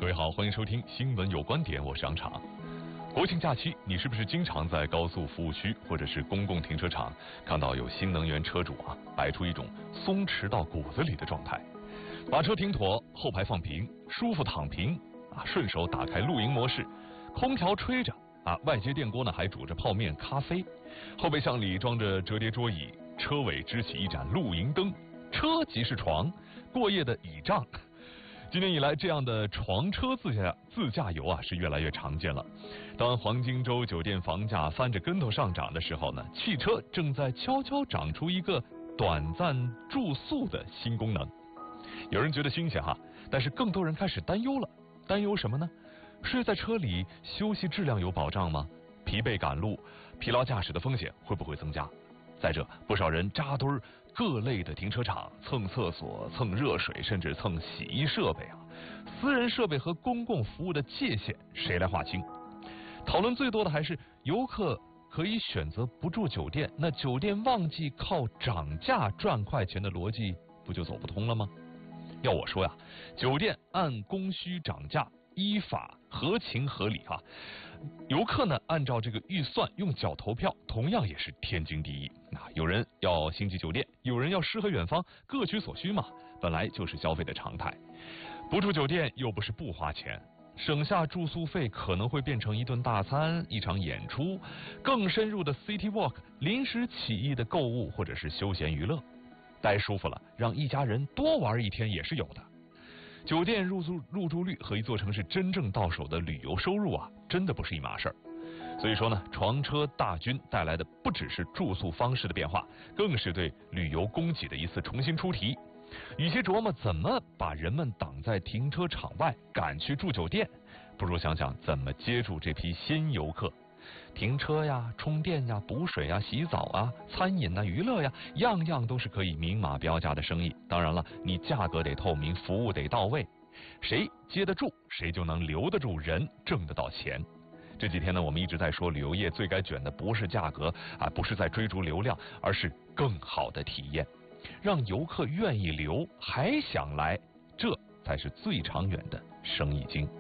各位好，欢迎收听新闻有观点，我是杨常。国庆假期，你是不是经常在高速服务区或者是公共停车场看到有新能源车主摆出一种松弛到骨子里的状态，把车停妥，后排放平，舒服躺平顺手打开露营模式，空调吹着外接电锅呢还煮着泡面咖啡，后备箱里装着折叠桌椅，车尾支起一盏露营灯，车即是床，过夜的倚仗。今年以来，这样的床车自驾游是越来越常见了。当黄金周酒店房价翻着跟头上涨的时候呢，汽车正在悄悄长出一个短暂住宿的新功能。有人觉得新鲜但是更多人开始担忧了。担忧什么呢？睡在车里休息质量有保障吗？疲惫赶路、疲劳驾驶的风险会不会增加？再者，不少人扎堆各类的停车场蹭厕所、蹭热水，甚至蹭洗衣设备私人设备和公共服务的界限谁来划清？讨论最多的还是游客可以选择不住酒店，那酒店旺季靠涨价赚快钱的逻辑不就走不通了吗？要我说酒店按供需涨价依法合情合理游客呢按照这个预算用脚投票，同样也是天经地义。有人要星级酒店，有人要诗和远方，各取所需嘛，本来就是消费的常态。不住酒店又不是不花钱，省下住宿费可能会变成一顿大餐、一场演出，更深入的 City Walk、临时起意的购物或者是休闲娱乐。待舒服了，让一家人多玩一天也是有的。酒店入住率和一座城市真正到手的旅游收入真的不是一码事儿。所以说呢，床车大军带来的不只是住宿方式的变化，更是对旅游供给的一次重新出题。与其琢磨怎么把人们挡在停车场外赶去住酒店，不如想想怎么接住这批新游客。停车充电补水洗澡餐饮娱乐样样都是可以明码标价的生意。当然了，你价格得透明，服务得到位，谁接得住，谁就能留得住人，挣得到钱。这几天呢，我们一直在说旅游业最该卷的不是价格不是在追逐流量，而是更好的体验，让游客愿意留还想来，这才是最长远的生意经。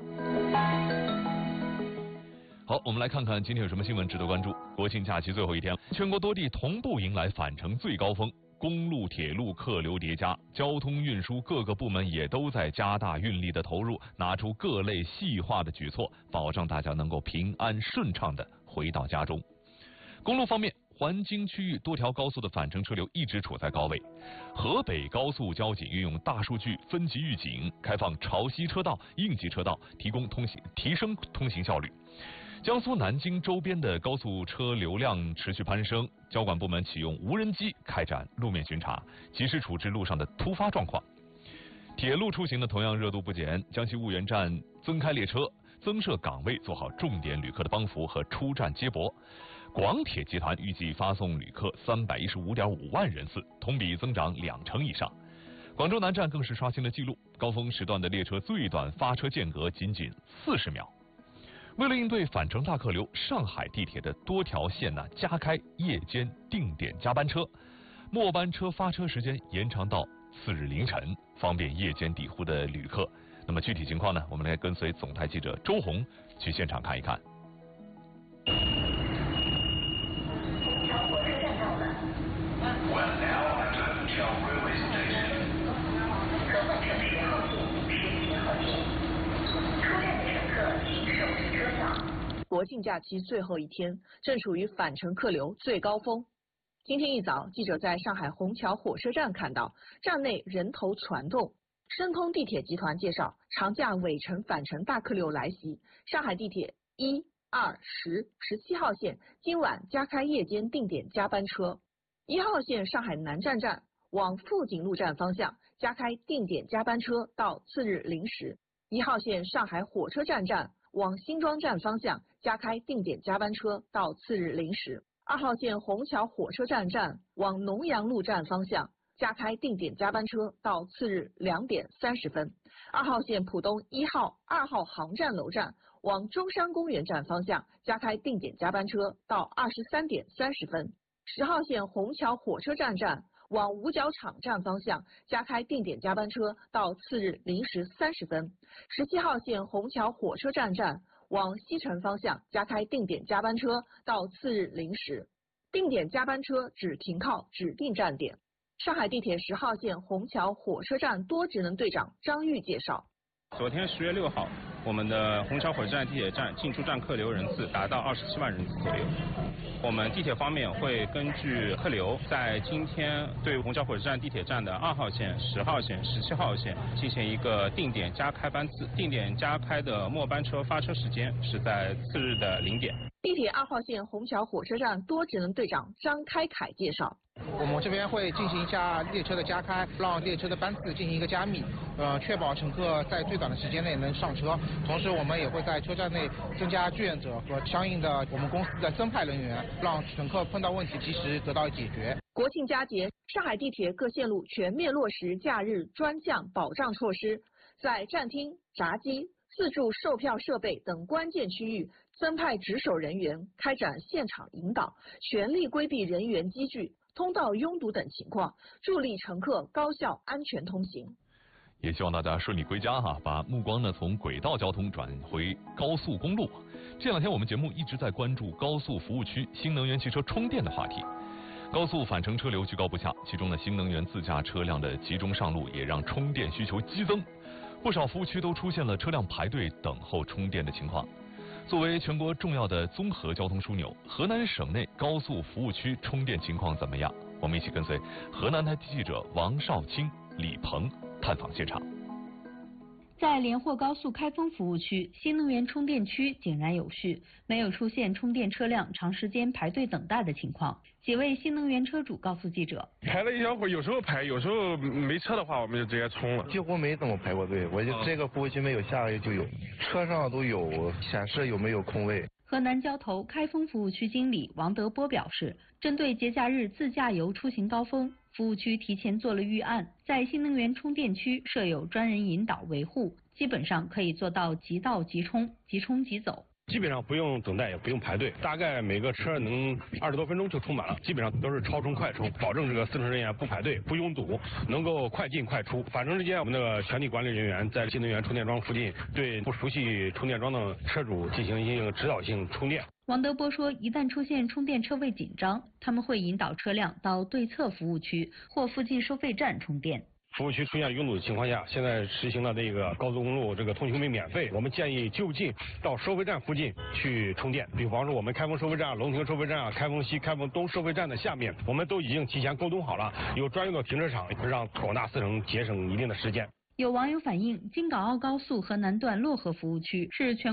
好，我们来看看今天有什么新闻值得关注。国庆假期最后一天，全国多地同步迎来返程最高峰，公路、铁路客流叠加，交通运输各个部门也都在加大运力的投入，拿出各类细化的举措，保障大家能够平安顺畅地回到家中。公路方面，环京区域多条高速的返程车流一直处在高位。河北高速交警运用大数据分级预警，开放潮汐车道、应急车道，提升通行效率。江苏南京周边的高速车流量持续攀升，交管部门启用无人机开展路面巡查，及时处置路上的突发状况。铁路出行呢，同样热度不减，江西婺源站增开列车，增设岗位，做好重点旅客的帮扶和出站接驳。广铁集团预计发送旅客315.5万人次，同比增长2%以上。广州南站更是刷新了纪录，高峰时段的列车最短发车间隔仅40秒。为了应对返程大客流，上海地铁的多条线加开夜间定点加班车，末班车发车时间延长到次日凌晨，方便夜间抵沪的旅客。那么具体情况呢，我们来跟随总台记者周红去现场看一看。 国庆假期最后一天，正处于返程客流最高峰。今天一早，记者在上海虹桥火车站看到，站内人头攒动。申通地铁集团介绍，长假尾程返程大客流来袭，上海地铁1、2、10、17号线今晚加开夜间定点加班车。1号线上海南站站往富锦路站方向加开定点加班车到次日零时。1号线上海火车站站往新庄站方向加开定点加班车到次日零时。2号线虹桥火车站站往农阳路站方向加开定点加班车到次日2点30分。2号线浦东1号、2号航站楼站往中山公园站方向加开定点加班车到23点30分。10号线虹桥火车站站往五角场站方向加开定点加班车到次日0时30分；17号线虹桥火车站站往西城方向加开定点加班车到次日0时。定点加班车只停靠指定站点。上海地铁10号线虹桥火车站多职能队长张玉介绍。 昨天10月6号，我们的虹桥火车站地铁站进出站客流人次达到27万人次左右。我们地铁方面会根据客流，在今天对虹桥火车站地铁站的2号线、10号线、17号线进行一个定点加开班次，定点加开的末班车发车时间是在次日的0点。 地铁2号线虹桥火车站多职能队长张开凯介绍。 我们这边会进行一下列车的加开，让列车的班次进行一个加密，确保乘客在最短的时间内能上车。同时，我们也会在车站内增加志愿者和相应的我们公司的增派人员，让乘客碰到问题及时得到解决。 国庆佳节，上海地铁各线路全面落实假日专项保障措施，在站厅、闸机、自助售票设备等关键区域增派值守人员，开展现场引导，全力规避人员积聚、通道拥堵等情况，助力乘客高效安全通行。 也希望大家顺利归家哈，把目光呢从轨道交通转回高速公路。这两天我们节目一直在关注高速服务区新能源汽车充电的话题。高速返程车流居高不下，其中呢新能源自驾车辆的集中上路，也让充电需求激增。不少服务区都出现了车辆排队等候充电的情况。作为全国重要的综合交通枢纽，河南省内高速服务区充电情况怎么样？我们一起跟随河南台记者王少卿、李鹏探访现场。 在连霍高速开封服务区，新能源充电区井然有序，没有出现充电车辆长时间排队等待的情况。几位新能源车主告诉记者， 排了一小会儿，有时候排，有时候没车的话，我们就直接充了。 几乎没怎么排过队，我就这个服务区没有下来就有，车上都有显示有没有空位。 河南交投开封服务区经理王德波表示，针对节假日自驾游出行高峰，服务区提前做了预案，在新能源充电区设有专人引导维护，基本上可以做到即到即充，即充即走。 基本上不用等待，也不用排队，大概每个车能20多分钟就充满了，基本上都是超充快充，保证这个司乘人员不排队、不拥堵，能够快进快出。返程之间，我们的全体管理人员在新能源充电桩附近，对不熟悉充电桩的车主进行一个指导性充电。 王德波说，一旦出现充电车位紧张，他们会引导车辆到对侧服务区或附近收费站充电。 服务区出现拥堵的情况下，现在实行了这个高速公路这个通行费免费，我们建议就近到收费站附近去充电。比方说我们开封收费站、龙亭收费站、开封西、开封东收费站的下面，我们都已经提前沟通好了，有专用的停车场，让广大司乘节省一定的时间。 有网友反映，京港澳高速河南段漯河服务区是全